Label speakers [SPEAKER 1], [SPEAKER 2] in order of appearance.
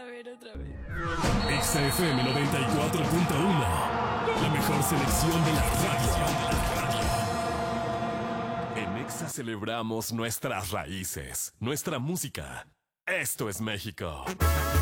[SPEAKER 1] otra vez.
[SPEAKER 2] XFM 94.1. La mejor selección de la radio. En Exa celebramos nuestras raíces, nuestra música. Esto es México.